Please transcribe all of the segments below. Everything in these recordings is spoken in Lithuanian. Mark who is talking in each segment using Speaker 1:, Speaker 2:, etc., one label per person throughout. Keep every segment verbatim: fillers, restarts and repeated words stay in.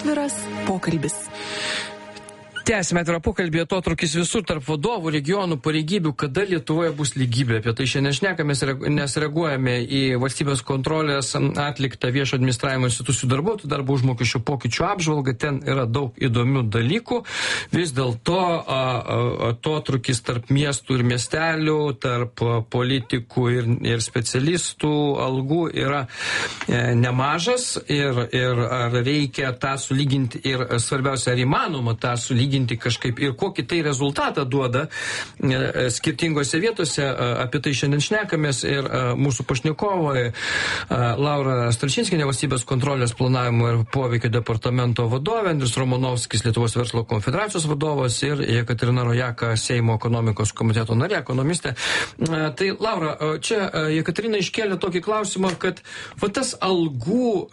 Speaker 1: Atviras pokalbis.
Speaker 2: Tęsime atvirą pokalbį, atotrūkis visur tarp vadovų, regionų, pareigybių, kada Lietuvoje bus lygybė. Apie tai šiandien šnekame, nes reaguojame į valstybės kontrolės atliktą viešo administravimo institucijų darbuotojų darbo užmokesčio pokyčių apžvalgą. Ten yra daug įdomių dalykų. Vis dėlto atotrūkis tarp miestų ir miestelių, tarp politikų ir, ir specialistų algų yra e, nemažas. Ir, ir ar reikia tą sulyginti ir svarbiausia, ar įmanoma tą sulyginti kažkaip ir kokį tai rezultatą duoda skirtingose vietose. Apie tai šiandien šnekamės ir mūsų pašnekovai Laura Stalčinskienė, valstybės kontrolės planavimo ir poveikio departamento vadovė, Andrius Romanovskis, Lietuvos verslo konfederacijos vadovas ir Jekaterina Rojaka, Seimo ekonomikos komiteto narė, ekonomistė. Tai Laura, čia Jekaterina iškėlė tokį klausimą, kad va tas algų,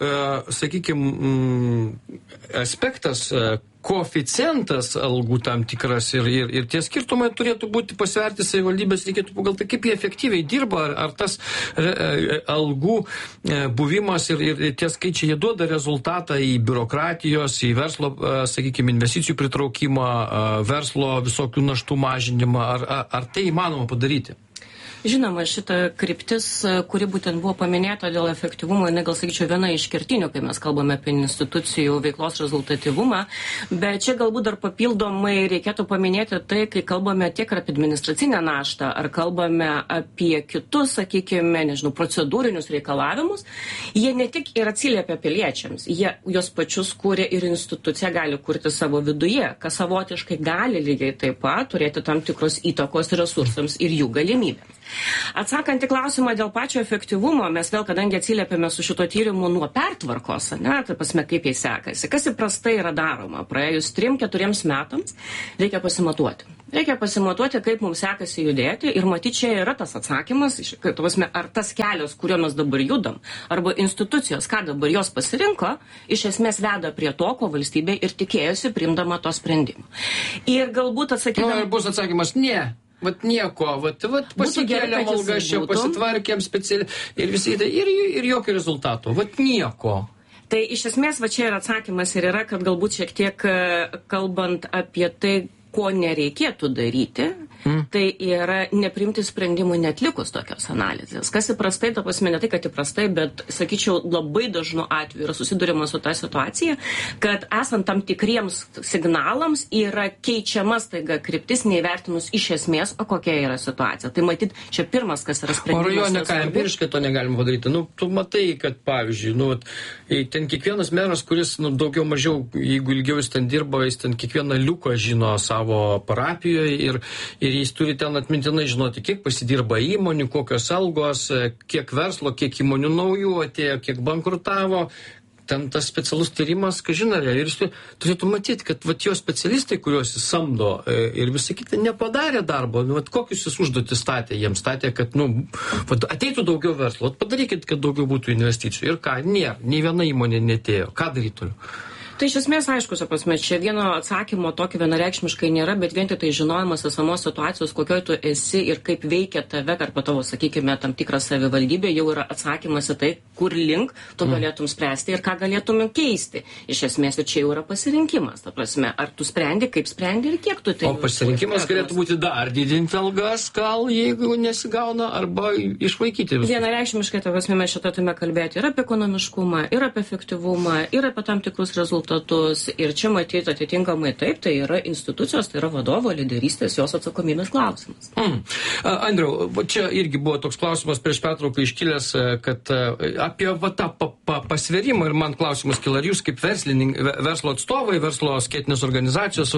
Speaker 2: sakykime, aspektas, koeficientas algų tam tikras ir, ir, ir tie skirtumai turėtų būti pasverti savivaldybės, reikėtų pagalvoti, kaip jie efektyviai dirba, ar, ar tas e, e, algų e, buvimas ir, ir, ir tie skaičiai jie duoda rezultatą į biurokratijos, į verslo, e, sakykime, investicijų pritraukimą, e, verslo visokių naštų mažinimą, ar, ar, ar tai įmanoma padaryti?
Speaker 3: Žinoma, šita kryptis, kuri būtent buvo paminėta dėl efektyvumo, jinai gal sakyčiau viena iš kertinių, kai mes kalbame apie institucijų veiklos rezultatyvumą, bet čia galbūt dar papildomai reikėtų paminėti tai, kai kalbame tiek apie administracinę naštą, ar kalbame apie kitus, sakykime, nežinau, procedūrinius reikalavimus, jie ne tik ir atsiliepia piliečiams, jie jos pačius kūrė ir institucija gali kurti savo viduje, kas savotiškai gali lygiai taip pat turėti tam tikros įtakos resursams ir jų galimybėms. Atsakant į klausimą dėl pačio efektyvumo, mes vėl, kadangi atsiliepėme su šito tyrimu nuo pertvarkos, ne, tai pasme, kaip jai sekasi, kas įprastai yra daroma, praėjus trim, keturiems metams reikia pasimatuoti. Reikia pasimatuoti, kaip mums sekasi judėti ir matyti, čia yra tas atsakymas, kad, pasme, ar tas kelias, kuriuo mes dabar judam, arba institucijos, ką dabar jos pasirinko, iš esmės veda prie to, ko valstybė ir tikėjosi priimdama to sprendimo. Ir galbūt atsakydama...
Speaker 2: Nu, ir bus atsakymas ne. Vat nieko, vat, vat pasikėlėm algas čia, pasitvarkėm specialiai ir visai, ir, ir jokio rezultato, vat nieko.
Speaker 3: Tai iš esmės va čia ir atsakymas ir yra, kad galbūt šiek tiek kalbant apie tai, ko nereikėtų daryti, mm. tai yra neprimti sprendimų netlikus tokios analizės. Kas įprastai, ta prasme, ne tai, kad įprastai, bet, sakyčiau, labai dažnu atveju yra susidurima su ta situacija, kad esant tam tikriems signalams yra keičiamas taiga kryptis, neįvertinus iš esmės, o kokia yra situacija. Tai matyt, čia pirmas, kas yra sprendimas.
Speaker 2: O rajone, ką empiriškai to negalima padaryti. Nu, tu matai, kad, pavyzdžiui, nu, ten kiekvienas meras, kuris, nu, daugiau mažiau, jeigu ilgiau jis ten dirba, jis ten kiekvieną liuką žino savo parapijoje ir, ir jis turi ten atmintinai žinoti, kiek pasidirba įmonių, kokios algos, kiek verslo, kiek įmonių naujų atėjo, kiek bankrutavo. Ten tas specialus tyrimas, ką žinarė, ir jis turėtų matyti, kad vat, jo specialistai, kuriuos jis samdo ir visą kitą, nepadarė darbo. Nu, vat, kokius jis užduotis statė, jiems statė, kad nu, vat, ateitų daugiau verslo, vat, padarykit, kad daugiau būtų investicijų. Ir ką, nėra, nei viena įmonė netėjo. Ką daryti toliau?
Speaker 3: Tai iš esmės, aišku, prasme, čia vieno atsakymo tokio vienareikšmiškai nėra, bet vien tik tai žinojimas esamos situacijos, kokioje tu esi ir kaip veikia tave, arba tavo, sakykime, tam tikrą savivaldybę, jau yra atsakymas į tai, kur link tu galėtum spręsti ir ką galėtum keisti. Iš esmės, čia jau yra pasirinkimas. Ta prasme, ar tu sprendi, kaip sprendi ir kiek tu tai...
Speaker 2: O pasirinkimas galėtų būti dar didinti algas, gal, jeigu nesigauna, arba išvaikyti visus.
Speaker 3: Vienareikšmiškai, ta prasme, mes šitą turime kalbėti ir apie ekonomiškumą, ir apie efektyvumą, ir apie tam tikrus rezultatus. Ir čia matyti atitinkamai taip, tai yra institucijos, tai yra vadovo lyderystės, jos atsakomybės klausimas.
Speaker 2: Mm. Andriau, čia irgi buvo toks klausimas prieš pertrauką iškilęs, kad apie va, tą pa, pa, pasverimą ir man klausimas kila, ar jūs kaip verslo atstovai, verslo skėtinės organizacijos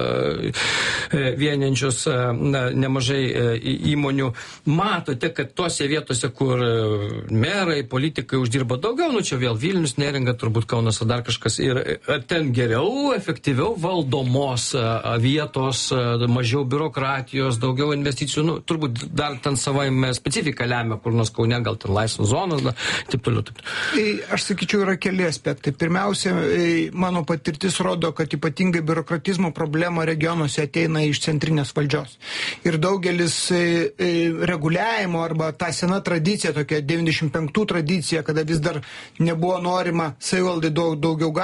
Speaker 2: vieniančios nemažai įmonių, matote, kad tose vietose, kur merai, politikai uždirba daugiau, nu čia vėl Vilnius, Neringa, turbūt Kaunas ar dar kažkas, ir ten geriau, efektyviau valdomos vietos, mažiau biurokratijos, daugiau investicijų, nu, turbūt dar ten savaime specifika lemia, kur nors Kaune, gal ten laisvos zonos, da, taip toliau. Taip.
Speaker 4: Aš sakyčiau, yra keli aspektai. Pirmiausia, mano patirtis rodo, kad ypatingai biurokratizmo problema regionuose ateina iš centrinės valdžios. Ir daugelis reguliavimo arba ta sena tradicija, tokia devyniasdešimt penktų tradicija, kada vis dar nebuvo norima savivaldai daug, daugiau galių, ateina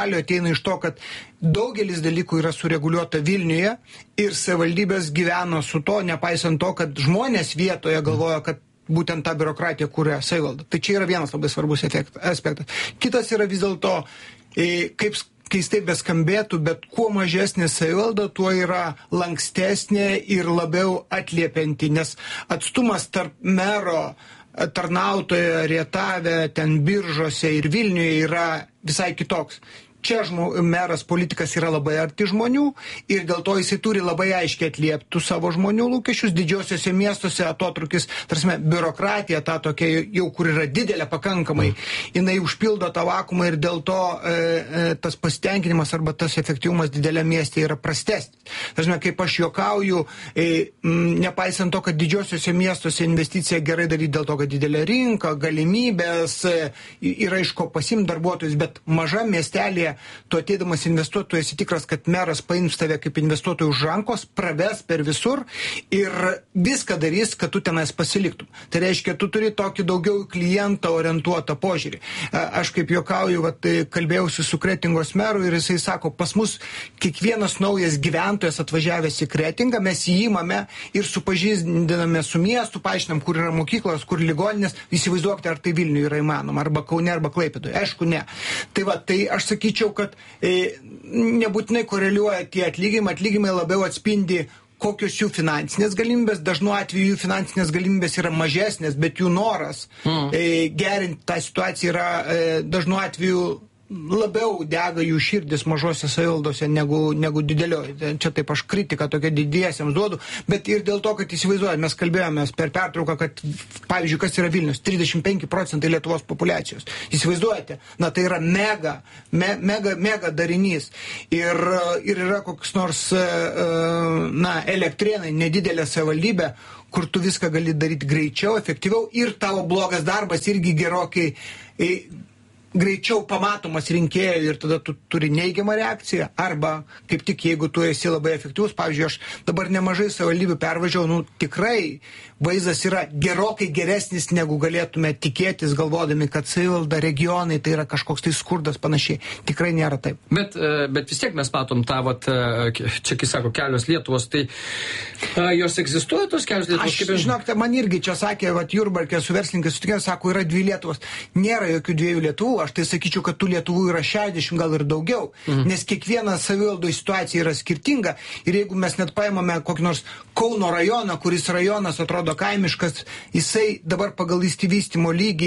Speaker 4: ateina iš to, kad daugelis dalykų yra sureguliuota Vilniuje ir savivaldybės gyveno su to, nepaisant to, kad žmonės vietoje galvoja, kad būtent tą biurokratiją kuria savivalda. Tai čia yra vienas labai svarbus efekt, aspektas. Kitas yra vis dėlto, kaip keistai beskambėtų, bet kuo mažesnė savivalda, tuo yra lankstesnė ir labiau atliepianti, nes atstumas tarp mero, tarnautojo, Rietave, ten Biržuose ir Vilniuje yra visai kitoks. Čia žmo, meras politikas yra labai arti žmonių ir dėl to jisai turi labai aiškiai atlieptų savo žmonių lūkesčius. Didžiosiuose miestuose atotrukis, tarsi biurokratija, ta tokia jau kur yra didelė pakankamai, jinai užpildo tą vakumą ir dėl to e, e, tas pasitenkinimas arba tas efektyvumas didelė mieste yra prastesnis. Tarsi, kaip aš juokauju, e, m, nepaisant to, kad didžiosiuose miestuose investicija gerai daryti dėl to, kad didelė rinka, galimybės, e, yra iš ko pasimti darbuotojus, bet maža miestelėje tu ateidamas investuoti, tu esi tikras, kad meras paims tave kaip investuotojų už rankos, praves per visur ir viską darys, kad tu tenais pasiliktum. Tai reiškia, tu turi tokį daugiau klientą orientuotą požiūrį. Aš kaip juokauju, vat, kalbėjausi su Kretingos meru ir jisai sako, pas mus kiekvienas naujas gyventojas atvažiavęs į Kretingą, mes jį įmame ir supažindiname su miestu, paaiškinam, kur yra mokyklos, kur ligoninės, įsivaizduokite, ar tai Vilniuje yra įmanoma, arba Kaune, arba Klaipėdoje. Aišku, ne. Tai va, tai aš sakyčiau, kad e, nebūtinai koreliuoja tie atlyginimai, atlyginimai labiau atspindi kokios jų finansinės galimybės, dažnu atveju jų finansinės galimybės yra mažesnės, bet jų noras mm. e, gerinti tą situaciją yra e, dažnu atveju labiau dega jų širdis mažose savivaldose negu, negu didelioji. Čia taip aš kritiką tokia didiesiems duodu, bet ir dėl to, kad įsivaizduoju, mes kalbėjomės per pertrauką, kad pavyzdžiui, kas yra Vilnius, trisdešimt penki procentai Lietuvos populiacijos. Įsivaizduojate, na tai yra mega, me, mega, mega darinys. Ir, ir yra koks nors, na, Elektrėnai, nedidelė savivaldybė, kur tu viską gali daryti greičiau, efektyviau ir tavo blogas darbas irgi gerokai greičiau pamatomas rinkėjų ir tada tu turi neigiamą reakciją, arba kaip tik jeigu tu esi labai efektyvus, pavyzdžiui, aš dabar nemažai savivaldybių pervažiavau, nu tikrai vaizdas yra gerokai geresnis, negu galėtume tikėtis, galvodami, kad savivalda, regionai, tai yra kažkoks tai skurdas panašiai. Tikrai nėra taip.
Speaker 2: Bet, bet vis tiek mes matom tą, vat, čia, kai sako, kelios Lietuvos, tai jos egzistuoja tos kelios Lietuvos?
Speaker 4: Aš, žinokite, man irgi čia sakė, vat, Jurbarke su verslininkais sutikė, sako, yra dvi Lietuvos. Nėra jokių dviejų Lietuvų, aš tai sakyčiau, kad tų Lietuvų yra šešiasdešimt, gal ir daugiau, mhm. nes kiekviena savivaldoje situacija yra skirtinga ir jeigu mes net paimame kokį nors Kauno rajoną, kuris rajonas atrodo kaimiškas, jisai dabar pagal įsivystymo lygį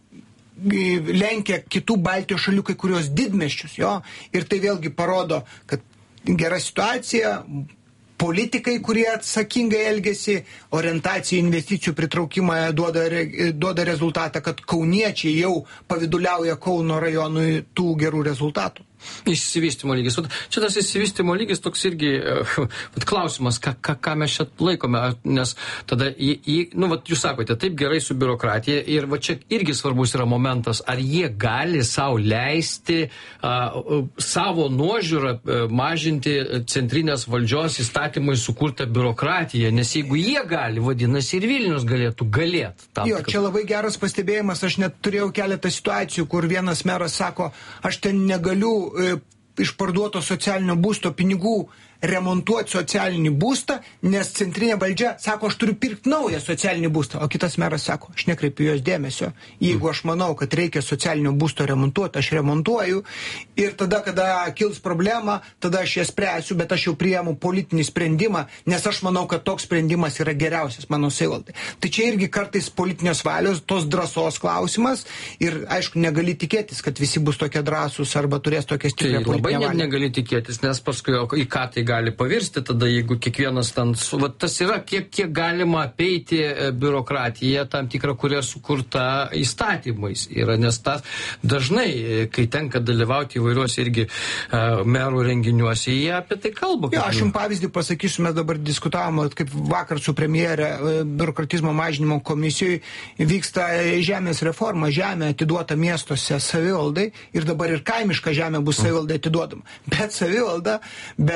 Speaker 4: lenkia kitų Baltijos šalių kai kurios didmiesčius, jo, ir tai vėlgi parodo, kad gera situacija, politikai, kurie atsakingai elgesi, orientacija investicijų pritraukimą duoda, duoda rezultatą, kad kauniečiai jau paviduliauja Kauno rajonui tų gerų rezultatų.
Speaker 2: Išsivystymo lygis. Čia tas išsivystymo lygis toks irgi vat, klausimas, ką, ką, ką mes čia laikome, nes tada, į, į, nu, vat, jūs sakote, taip gerai su biurokratija ir va čia irgi svarbus yra momentas, ar jie gali savo leisti a, savo nuožiūrą a, mažinti centrinės valdžios įstatymai sukurtą biurokratiją, nes jeigu jie gali, vadinasi ir Vilnius galėtų galėt.
Speaker 4: Jo, čia labai geras pastebėjimas, aš net turėjau keletą situacijų, kur vienas meras sako, aš ten negaliu iš parduoto socialinio būsto pinigų remontuoti socialinį būstą, nes centrinė valdžia sako, aš turiu pirkti naują socialinį būstą, o kitas meras sako, aš nekreipiu jos dėmesio. Jeigu aš manau, kad reikia socialinio būsto remontuoti, aš remontuoju ir tada, kada kils problema, tada aš ją spręsiu, bet aš jau priėmu politinį sprendimą, nes aš manau, kad toks sprendimas yra geriausias mano savivaldai. Tai čia irgi kartais politinės valios, tos drąsos klausimas ir, aišku, negali tikėtis, kad visi bus tokie drąsūs arba turės tokią stiprią
Speaker 2: tai
Speaker 4: politinę valią.
Speaker 2: Labai negali tikėtis, nes paskui į ką tai gali pavirsti tada, jeigu kiekvienas ten, va, tas yra, kiek, kiek galima apeiti biurokratiją tam tikrą, kurie sukurta įstatymais yra, nes tas dažnai, kai tenka dalyvauti įvairiuose irgi uh, merų renginiuose, jie apie tai kalba.
Speaker 4: Jo, aš jums pavyzdį pasakysiu, mes dabar diskutavome, kaip vakar su premjere biurokratizmo mažinimo komisijoje vyksta žemės reforma, žemė atiduota miestuose savivaldai ir dabar ir kaimiška žemė bus savivaldai atiduodama. Bet savivalda be nacionalinio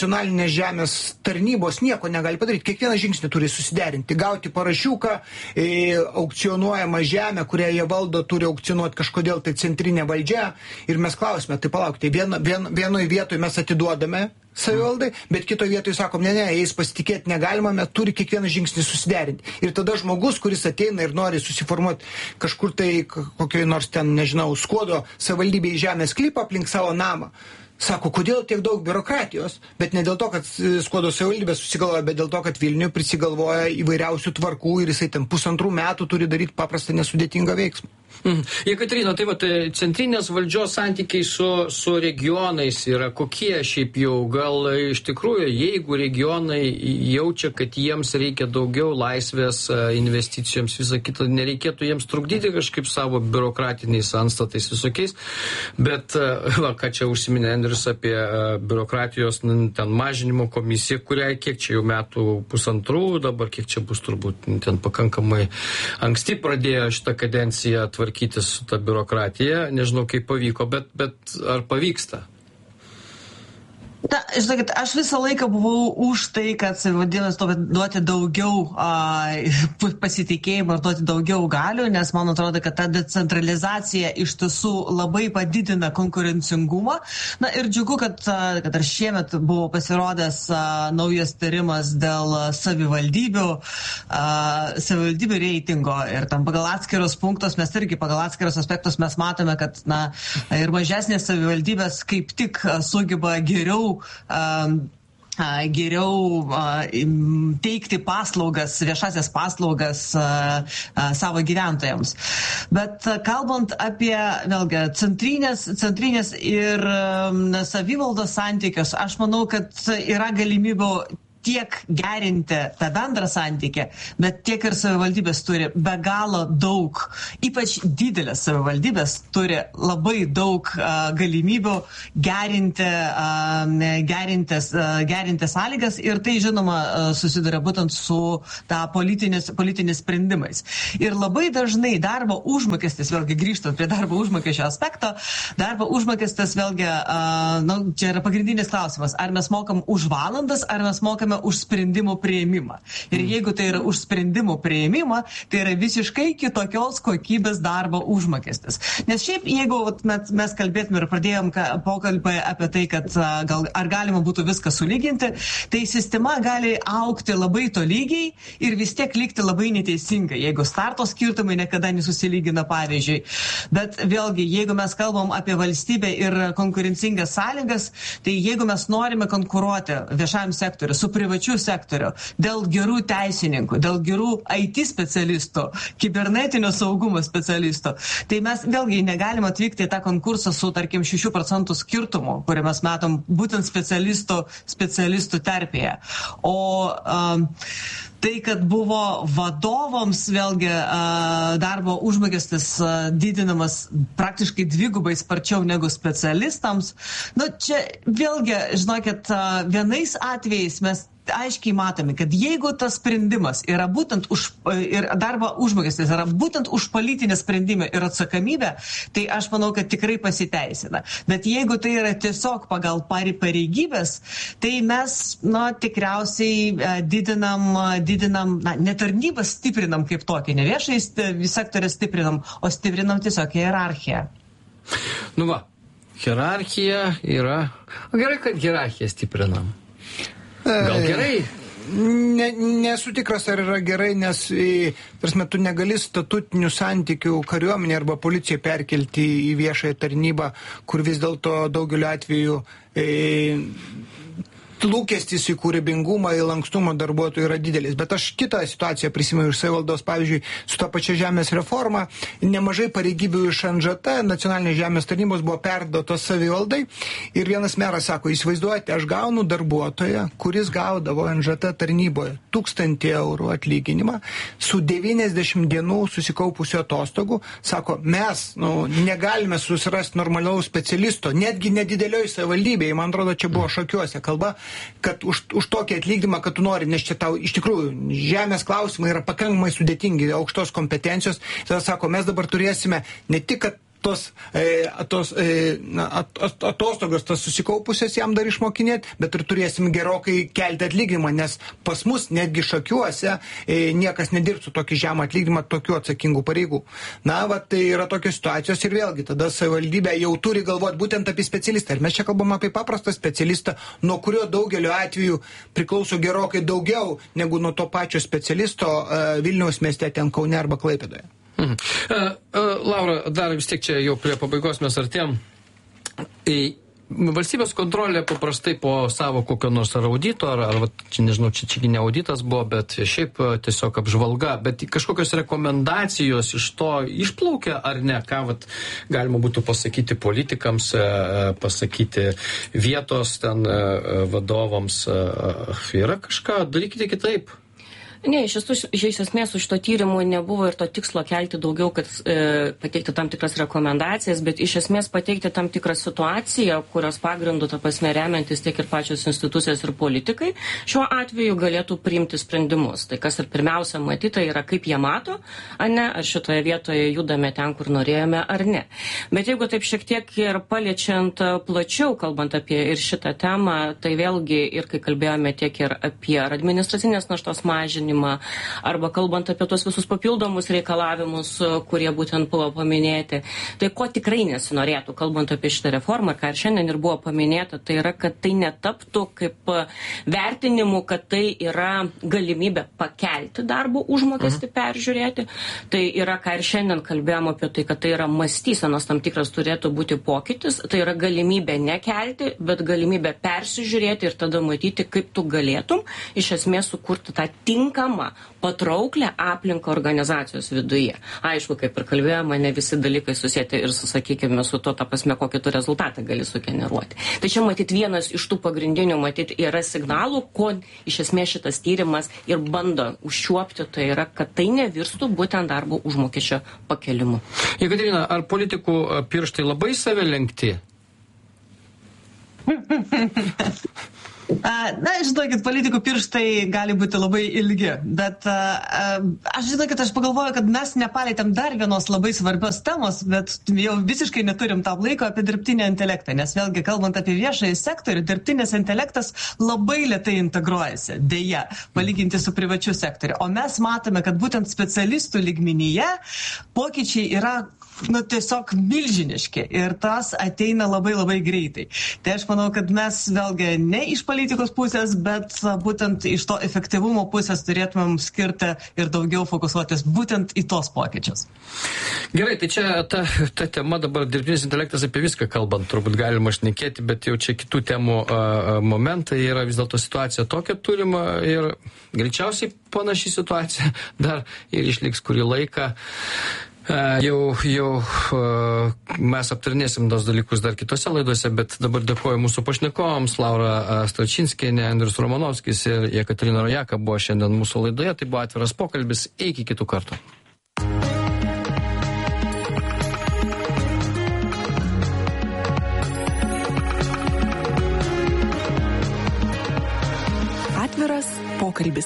Speaker 4: nacionalinės žemės tarnybos nieko negali padaryti. Kiekvieną žingsnį turi susiderinti, gauti parašiuką, e, aukcionuojamą žemę, kurią jie valdo, turi aukcionuoti kažkodėl tai centrinė valdžia. Ir mes klausime, tai palaukite, vien, vien, vienoje vietoje mes atiduodame savivaldai, bet kitoje vietoje sakom, ne, ne, jais pasitikėti negalima, mes turi kiekvieną žingsnį susiderinti. Ir tada žmogus, kuris ateina ir nori susiformuoti kažkur tai kokioj nors ten, nežinau, Skuodo savivaldybėje žemės sklypą aplink savo namą, sako, kodėl tiek daug biurokratijos, bet ne dėl to, kad Skuodo savivaldybė susigalvoja, bet dėl to, kad Vilniuje prisigalvoja įvairiausių tvarkų ir jisai ten pusantrų metų turi daryti paprastą nesudėtingą veiksmą.
Speaker 2: Mhm. Jekaterina, tai va, tai centrinės valdžios santykiai su, su regionais yra kokie šiaip jau, gal iš tikrųjų, jeigu regionai jaučia, kad jiems reikia daugiau laisvės investicijoms, visą kitą, nereikėtų jiems trukdyti kažkaip savo biurokratiniais anstatais visokiais, bet, va, ką čia užsiminė Andrius apie biurokratijos ten mažinimo komisiją, kuriai kiek čia jau metų pusantrų, dabar kiek čia bus turbūt ten pakankamai anksti pradėjo šitą kadenciją tvarkytis su ta biurokratija, nežinau kaip pavyko, bet, bet ar pavyksta?
Speaker 1: Na, žinokit, aš visą laiką buvau už tai, kad savivaldybės duoti daugiau a, pasitikėjimo ir duoti daugiau galių, nes man atrodo, kad ta decentralizacija iš tiesų labai padidina konkurencingumą. Na ir džiugu, kad, kad ar šiemet buvo pasirodęs a, naujas tyrimas dėl savivaldybių, a, savivaldybių reitingo ir tam pagal atskiros punktus, mes irgi pagal atskiros aspektus mes matome, kad na, ir mažesnės savivaldybės kaip tik sugeba geriau Um, uh, geriau uh, teikti paslaugas, viešasias paslaugas uh, uh, savo gyventojams. Bet uh, kalbant apie, vėlgi, centrinės, centrinės ir um, savivaldos santykius, aš manau, kad yra galimybių tiek gerinti tą bendrą santykį, bet tiek ir savivaldybės turi be galo daug, ypač didelės savivaldybės turi labai daug uh, galimybių gerinti, uh, gerinti, uh, gerinti sąlygas ir tai, žinoma, uh, susiduria būtent su ta politinis, politinis sprendimais. Ir labai dažnai darbo užmokestis, vėlgi grįžtant prie darbo užmokesčio aspekto, darbo užmokestis vėlgi, uh, nu, čia yra pagrindinis klausimas, ar mes mokam už valandas, ar mes mokame už sprendimų prieimimą. Ir jeigu tai yra už sprendimų prieimimą, tai yra visiškai kitokios kokybės darbo užmokestis. Nes šiaip, jeigu mes, mes kalbėtume ir pradėjom pokalbį apie tai, kad gal, ar galima būtų viską sulyginti, tai sistema gali augti labai tolygiai ir vis tiek likti labai neteisingai, jeigu starto skirtumai niekada nesusilygina, pavyzdžiui. Bet vėlgi, jeigu mes kalbam apie valstybę ir konkurencingas sąlygas, tai jeigu mes norime konkuruoti viešajam sektoriu su privačių sektorių, dėl gerų teisininkų, dėl gerų I T specialistų, kibernetinio saugumo specialistų, tai mes vėlgi negalim atvykti į tą konkursą su, tarkim, šešių procentų skirtumu, kurį mes matom būtent specialistų, specialistų terpėje. O um, tai, kad buvo vadovams vėlgi darbo užmokestis didinamas praktiškai dvigubai sparčiau negu specialistams, nu čia vėlgi, žinokit, vienais atvejais mes aiškiai matome, kad jeigu tas sprendimas yra būtent už, ir darbo užmokestis yra būtent už politinę sprendimą ir atsakomybę, tai aš manau, kad tikrai pasiteisina. Bet jeigu tai yra tiesiog pagal pareigybės, tai mes, na, tikriausiai didinam, didinam, na, ne tarnybą stiprinam kaip tokį, ne viešai sektorį stiprinam, o stiprinam tiesiog hierarchiją.
Speaker 2: Nu va, hierarchija yra... Gerai, kad hierarchiją stiprinam. Gal gerai?
Speaker 4: Ne, nesu tikras, ar yra gerai, nes prasme, tu negali statutinių santykių kariuomenė arba policija perkelti į viešąją tarnybą, kur vis dėlto daugeliu atveju e, lūkestis į kūrybingumą, į lankstumą darbuotojų yra didelis. Bet aš kitą situaciją prisimenu iš savivaldos, pavyzdžiui, su ta pačia žemės reforma, nemažai pareigybių iš N Ž T, nacionalinės žemės tarnybos, buvo perduotos savivaldai ir vienas meras sako, įsivaizduojate, aš gaunu darbuotoją, kuris gaudavo N Ž T tarnyboje tūkstantį eurų atlyginimą su devyniasdešimt dienų susikaupusių atostogų, sako, mes nu, negalime susirasti normalaus specialisto, netgi nedidelioj savivaldybėje, man atrodo, čia buvo šokiuose kalba, kad už, už tokį atlyginimą, kad tu nori, nes čia tau iš tikrųjų žemės klausimai yra pakankamai sudėtingi, aukštos kompetencijos. Tada sako, mes dabar turėsime ne tik, kad tos, e, tos e, at, at, atostogos, tos susikaupusios jam dar išmokinėti, bet ir turėsim gerokai kelti atlyginimą, nes pas mus netgi šakiuose e, niekas nedirbtų tokį žemą atlyginimą tokių atsakingų pareigų. Na, va, tai yra tokios situacijos ir vėlgi tada savivaldybė jau turi galvoti būtent apie specialistą. Ir mes čia kalbam apie paprastą specialistą, nuo kurio daugeliu atveju priklauso gerokai daugiau negu nuo to pačio specialisto uh, Vilniaus mieste, ten Kaune arba Klaipėdoje.
Speaker 2: Mhm. Uh, uh, Laura, dar vis tiek čia jau prie pabaigos mes artėjom. Į valstybės kontrolė paprastai po savo kokio nors ar audito, ar, ar čia nežinau, čia, čia ne auditas buvo, bet šiaip tiesiog apžvalga, bet kažkokios rekomendacijos iš to išplaukia ar ne, ką vat, galima būtų pasakyti politikams, pasakyti vietos ten vadovams, yra kažką, darykite kitaip.
Speaker 3: Ne, iš, esu, iš esmės su šito tyrimu nebuvo ir to tikslo kelti daugiau, kad e, pateikti tam tikras rekomendacijas, bet iš esmės pateikti tam tikrą situaciją, kurios pagrindų, ta prasme, remiantis tiek ir pačios institucijos ir politikai, šiuo atveju galėtų priimti sprendimus. Tai kas ir pirmiausia matyti yra, kaip jie mato, ar ne, ar šitoje vietoje judame ten, kur norėjome, ar ne. Bet jeigu taip šiek tiek ir paliečiant plačiau, kalbant apie ir šitą temą, tai vėlgi ir kai kalbėjome tiek ir apie administracinės naštos mažinimą, arba kalbant apie tuos visus papildomus reikalavimus, kurie būtent buvo paminėti. Tai ko tikrai nesinorėtų, kalbant apie šitą reformą, ką ir šiandien ir buvo paminėta, tai yra, kad tai netaptų kaip vertinimu, kad tai yra galimybė pakelti darbo užmokestį, mhm. peržiūrėti. Tai yra, ką ir šiandien kalbėjom apie tai, kad tai yra mąstysenos tam tikras turėtų būti pokytis, tai yra galimybė nekelti, bet galimybė persižiūrėti ir tada matyti, kaip tu galėtum iš esmės sukurti tą tinką patrauklę aplinką organizacijos viduje. Aišku, kaip ir kalbėjome, ne visi dalykai susėti ir su, sakykime, su to, ta prasme, kokį tu rezultatą gali sugeneruoti. Tai čia, matyt, vienas iš tų pagrindinių, matyt, yra signalų, ko iš esmės šitas tyrimas ir bando užčiuopti, tai yra, kad tai nevirstų būtent darbo užmokesčio pakelimu.
Speaker 2: Jekaterina, ar politikų pirštai labai save lenkti?
Speaker 1: Na, žinokit, politikų pirštai gali būti labai ilgi, bet aš žinokit, aš pagalvoju, kad mes nepalėtėm dar vienos labai svarbios temos, bet jau visiškai neturim tam laiko apie dirbtinį intelektą, nes vėlgi, kalbant apie viešąjį sektorių, dirbtinis intelektas labai lėtai integruojasi, dėja, palyginti su privačiu sektoriu. O mes matome, kad būtent specialistų lygmenyje pokyčiai yra nu, tiesiog milžiniški ir tas ateina labai labai greitai. Tai aš manau, kad mes vėlgi ne iš politikos pusės, bet būtent iš to efektyvumo pusės turėtumėm skirti ir daugiau fokusuotis būtent į tos pokyčius.
Speaker 2: Gerai, tai čia ta, ta tema dabar dirbtinis intelektas apie viską kalbant, turbūt galima šnekėti, bet jau čia kitų temų a, momentai yra vis dėlto situacija tokia turima ir greičiausiai panaši situacija dar ir išliks kurį laiką. Uh, jau, jau uh, mes aptarinėsim tos dalykus dar kitose laidose, bet dabar dėkoju mūsų pašnekovams, Laura Stračinskienė, Andrius Romanovskis ir Jekaterina Rojaka buvo šiandien mūsų laidoje. Tai buvo atviras pokalbis. Iki kitų kartų.
Speaker 5: Atviras pokalbis.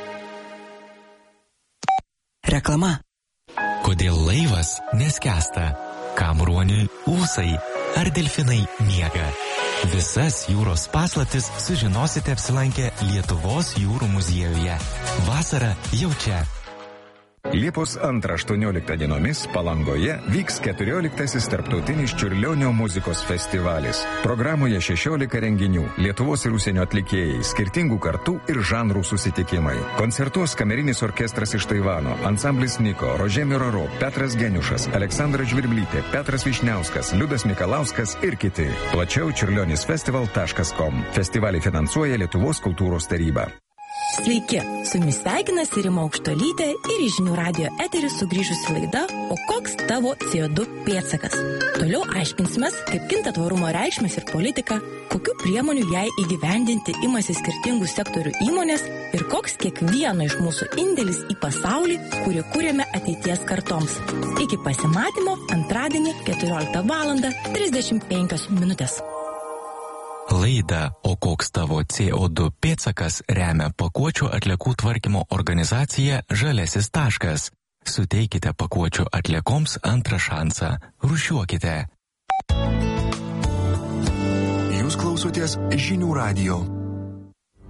Speaker 5: Reklama.
Speaker 6: Kodėl laivas neskęsta? Kam ruoniui ūsai? Ar delfinai miega? Visas jūros paslaptis sužinosite apsilankę Lietuvos jūrų muziejuje. Vasara jau čia.
Speaker 7: Liepos antrą aštuonioliktą dienomis Palangoje vyks keturioliktasis tarptautinis Čiurlionio muzikos festivalis. Programoje šešiolika renginių, Lietuvos ir užsienio atlikėjai, skirtingų kartų ir žanrų susitikimai. Koncertuos kamerinis orkestras iš Taivano, ansamblis Niko, Rožė Miraro, Petras Geniušas, Aleksandra Žvirblytė, Petras Višniauskas, Liudas Mikalauskas ir kiti. Plačiau čiurlionisfestival taškas com. Festivalį finansuoja Lietuvos kultūros taryba.
Speaker 5: Sveiki, su jumis sveikinasi Rima Aukštuolytė ir į žinių radijo eterį sugrįžusi laida O koks tavo C O du pėdsakas? Toliau aiškinsimės, kaip kinta tvarumo reikšmės ir politika, kokių priemonių jai įgyvendinti imasi skirtingų sektorių įmonės ir koks kiekvieno iš mūsų indėlis į pasaulį, kurį kūrėme ateities kartoms. Iki pasimatymo antradienį keturioliktą valandą trisdešimt penkios minutės.
Speaker 6: Laidą O koks tavo C O du pėdsakas remia pakuočių atliekų tvarkymo organizacija Žaliasis taškas. Suteikite pakuočių atliekoms antrą šansą. Rūšiuokite.
Speaker 8: Jūs klausotės Žinių radijo.